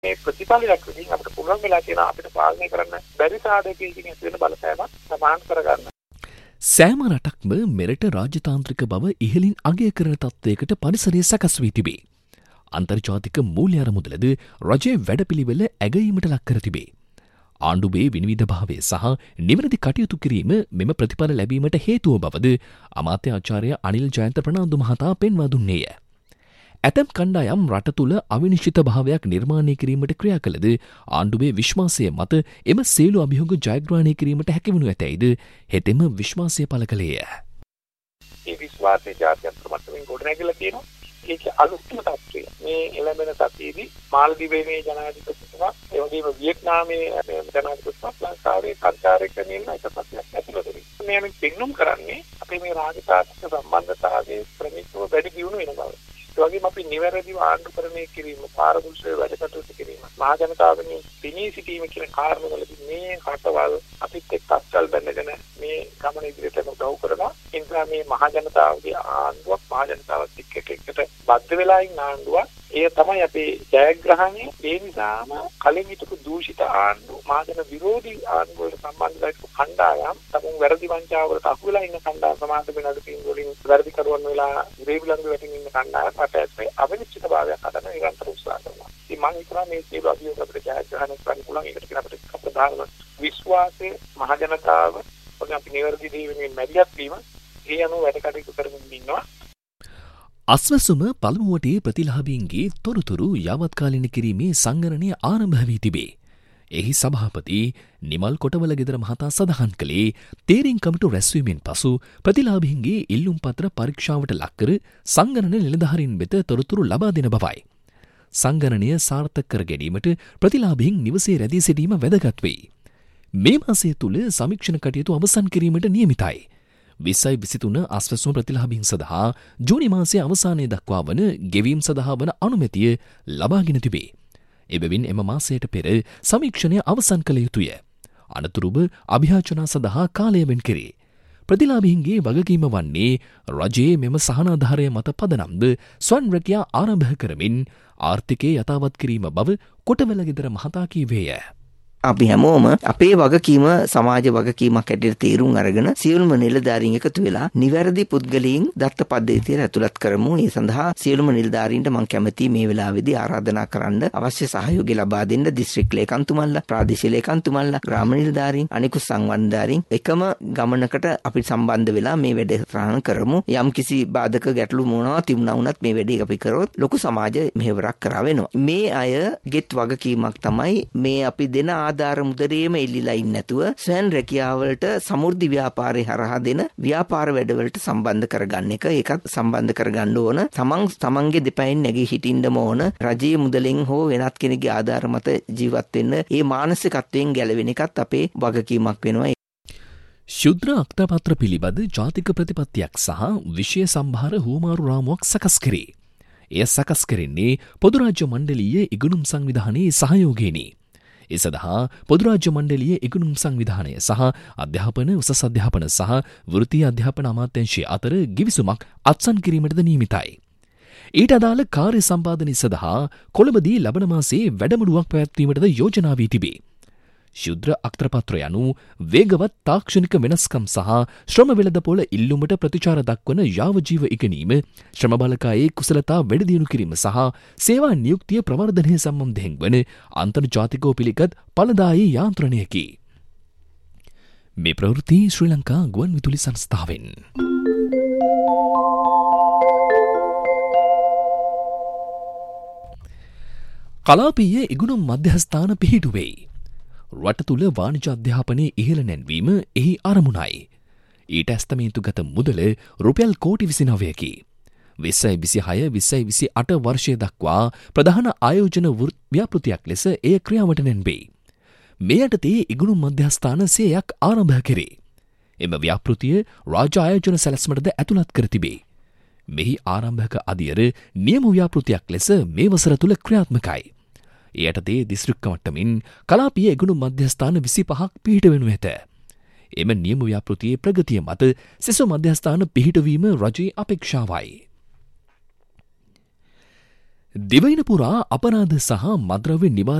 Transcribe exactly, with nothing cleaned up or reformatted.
මේ ප්‍රතිඵල ලක්ෂණින් අපිට පුළුවන් වෙලා තියෙන අපිට පාලනය කරන්න බැරි සාධකයකින් ඇති වෙන බලපෑමක් සමාන කරගන්න. සෑම රටක්ම මෙරට රාජතාන්ත්‍රික බව ඉහළින් අගය කරන තත්ත්වයකට පරිසරය සකස් වී තිබේ. අන්තර්ජාතික මූල්‍ය අරමුදලද රජයේ වැඩපිළිවෙල ඇගයීමට ලක් කර තිබේ. ආණ්ඩුවේ විනිවිදභාවය සහ නිවැරදි කටයුතු කිරීම මෙම ප්‍රතිඵල ලැබීමට හේතුව බවද අමාත්‍ය ආචාර්ය අනිල් ජයන්ත ප්‍රනාන්දු මහතා පෙන්වා දුන්නේය. ඇතැම් කණ්ඩායම් රට තුළ අවිනිශ්චිත භාවයක් නිර්මාණය කිරීමට ක්‍රියා කළද ආණ්ඩුවේ විශ්වාසය මත එම සියලු අභියෝග ජයග්‍රහණය කිරීමට හැකිවනු ඇතැයිද හෙතෙම විශ්වාසය පළ කළේය. මේ විශ්වාසයේ ජාත්‍යන්තර මට්ටමින් ගොඩනැගිලා තියෙනවා. ඒක අලුත්ම තත්ත්වය. මේ එළඹෙන සතියේදී මාල්දිවයේ මේ ජනාධිපතිතුමා ඒ වගේම වියට්නාමයේ ජනාධිපතිතුමා ලංකාවේ සංචාරක නින්න එක සතියක් ඇතුළත වෙනවා. මේ මේ පෙන්눔 කරන්නේ අපේ මේ රාජතාන්ත්‍රික සම්බන්ධතාවයේ ප්‍රමිතව වැඩි දියුණු වෙන බව. ඒ වගේම අපි නිවැරදිව ආණ්ඩුකරණය කිරීම, පාරදර්ශීව වැඩ කටයුතු කිරීම, මහා ජනතාවගේ පිණී සිටීම කියන කාරණවලදී මේ රටවල් අපිත් එක්ක අත්සල් බැඳගෙන මේ ගමන ඉදිරියට උදව් කරනවා. ඒ නිසා මේ මහා ජනතාවගේ ආණ්ඩුවක් මහා ජනතාවත් එක්ක එකට බද්ධ වෙලා ඉන්න ආණ්ඩුවක්. ඒ තමයි අපේ ජයග්‍රහණය. ඒ නිසාම කලින් හිටපු දූෂිත ආණ්ඩු, මහා ජන විරෝධී ආණ්ඩු වලට සම්බන්ධ කණ්ඩායම්, තමුන් වැරදි වංචාවලට අහු වෙලා ඉන්න කණ්ඩායම්, සමාජ වෙනද පින් වලින් වැරදි කරුවන් වෙලා ඉරේවිලංගු වැටෙමින් ඉන්න කණ්ඩායම් රටේ අවිනිශ්චිතභාවයක් හදන නිරන්තර උත්සාහ කරනවා. ඉතින් මම හිතනවා මේ සියලු අභියෝග අපිට ජයග්‍රහණය කරන්න පුළුවන්. ඒකට කියන අපිට ප්‍රධානම විශ්වාසය මහ ජනතාව ඔන්න අපි නිවැරදි දීමෙන් මැදිහත් වීම ඒ අනුව වැඩ කටයුතු කරමින් ඉන්නවා. අස්වැසුම පළමුවටේ ප්‍රතිලාභීන්ගේ තොරතුරු යාවත්කාලින කිරීමේ සංගණනය ආරම්භ වී තිබේ. එහි සභාපති නිමල් කොටවල ගෙදර මහතා සඳහන් කළේ තේරීම් කමිටු රැස්වීමෙන් පසු ප්‍රතිලාභීන්ගේ ඉල්ලුම් පත්‍ර පරීක්ෂාවට ලක්කර සංගණන නිලධාරීන් වෙත තොරතුරු ලබා දෙන බවයි. සංගණනය සාර්ථක කර ගැනීමට ප්‍රතිලාභීන් නිවසේ රැඳී සිටීම වැදගත් වෙයි. මේ මාසය තුළ සමීක්ෂණ කටයුතු අවසන් කිරීමට නියමිතයි. විස්සයි විසිතුන අස්වැසුම ප්‍රතිලාභීන් සඳහා ජූනි මාසයේ අවසානයේ දක්වා වන ගෙවීම් සඳහා වන අනුමැතිය ලබාගෙන තිබේ. එබැවින් එම මාසයට පෙර සමීක්ෂණය අවසන් කළ යුතුය. අනතුරුව අභියාචනා සඳහා කාලය වෙන් කෙරේ. ප්‍රතිලාභීන්ගේ වගකීම වන්නේ රජයේ මෙම සහනාධාරය මත පදනම්ද ස්වන් රැකියා ආරම්භ කරමින් ආර්ථිකය යථාවත් කිරීම බව කොටවල ගෙදර මහතා කීවේය. අපි හැමෝම අපේ වගකීම සමාජ වගකීමක් හැටියට තීරුම් අරගෙන සියලුම නිලධාරීන් එකතු වෙලා නිවැරදි පුද්ගලයන් දත්ත පද්ධතියට ඇතුළත් කරමු. ඒ සඳහා සියලුම නිලධාරීන්ට මම කැමැති මේ වෙලාවේදී ආරාධනා කරන්න අවශ්‍ය සහයෝගය ලබා දෙන්න දිස්ත්‍රික් ලේකම්තුමන්ලා, ප්‍රාදේශීය ලේකම්තුමන්ලා, ග්‍රාම නිලධාරීන්, අනිකුත් සංවර්ධනධාරීන් එකම ගමනකට අපි සම්බන්ධ වෙලා මේ වැඩසටහන කරමු. යම් කිසි බාධක ගැටලු මොනවා තිබුණා වුණත් මේ වැඩේ අපි කරොත් ලොකු සමාජ මෙහෙවරක් කරා වෙනවා. මේ අයගෙත් වගකීමක් තමයි මේ අපි දෙන ආධාර මුදරේම එල්ලිලා ඉන්නේ නැතුව ස්වයං රැකියාවලට සමෘද්ධි ව්‍යාපාරේ හරහා දෙන ව්‍යාපාර වැඩවලට සම්බන්ධ කරගන්න එක. ඒකත් සම්බන්ධ කරගන්න ඕන. තමන් තමන්ගේ දෙපයින් නැගී හිටින්නම ඕන. රජයේ මුදලෙන් හෝ වෙනත් කෙනෙකුගේ ආධාර මත ජීවත් වෙන්න ඒ මානසිකත්වයෙන් ගැලවෙන එකත් අපේ වගකීමක් වෙනවා. ශුද්‍ර අක්තපත්‍ර පිළිබඳ ජාතික ප්‍රතිපත්තියක් සහ විෂය සම්භාර හුවමාරු රාමුවක් සකස් කරේ. එය සකස් කරන්නේ පොදුරාජ්‍ය මණ්ඩලීය ඉගුණුම් සංවිධානයේ සහයෝගයෙනි. ඒ සඳහා පොදුරාජ්‍ය මණ්ඩලීය ඉගුණුම් සංවිධානය සහ අධ්‍යාපන උසස් අධ්‍යාපන සහ වෘත්තීය අධ්‍යාපන අමාත්‍යාංශය අතර ගිවිසුමක් අත්සන් කිරීමටද නියමිතයි. ඊට අදාළ කාර්ය සම්පාදනය සඳහා කොළඹදී ලබන මාසයේ වැඩමුළුවක් පැවැත්වීමටද යෝජනා වී තිබේ. ශුද්‍ර අක්තරපත්‍ර යනු වේගවත් තාක්ෂණික වෙනස්කම් සහ ශ්‍රම වෙළඳපොළ ඉල්ලුමට ප්‍රතිචාර දක්වන යාවජීව ඉගෙනීම, ශ්‍රම බලකායේ කුසලතා වැඩිදියුණු කිරීම සහ සේවා නියුක්තිය ප්‍රවර්ධනය සම්බන්ධයෙන් වන අන්තර්ජාතිකව පිළිගත් ඵලදායී යාන්ත්‍රණයකි. මේ ප්‍රවෘත්ති ශ්‍රී ලංකා ගුවන් විදුලි සංස්ථාවෙන්. කලාපීය ඉගුණුම් මධ්‍යස්ථාන පිහිටුවෙයි. රට තුළ වාණිජ අධ්‍යාපනයේ ඉහළ නැන්වීම එහි අරමුණයි. ඊට ඇස්තමේන්තුගත මුදල රුපියල් කෝටි විසිනවයකි. විස්සයි විසිහය විස්සයි විසි අට වර්ෂය දක්වා ප්‍රධාන ආයෝජන ව්‍යාපෘතියක් ලෙස එය ක්‍රියාවට නැන්වේ. මේ යටතේ ඉගුණුම් මධ්‍යස්ථාන සේයක් ආරම්භ කරේ. එම ව්‍යාපෘතිය රාජ්‍ය ආයෝජන සැලැස්මටද ඇතුළත් කර තිබේ. මෙහි ආරම්භක අදියර නියම ව්‍යාපෘතියක් ලෙස මේ වසර තුළ ක්‍රියාත්මකයි. එයටතේ දිස්ත්‍රික්ක මට්ටමින් කලාපීය ඉගුණුම් මධ්‍යස්ථාන විසිපහක් පිහිට වෙනු ඇත. එම නියම ව්‍යාපෘතියේ ප්‍රගතිය මත සෙසු මධ්‍යස්ථාන පිහිටවීම රජයේ අපේක්ෂාවයි. දිවයින පුරා අපරාධ සහ මද්‍රව්‍ය නිවාරණ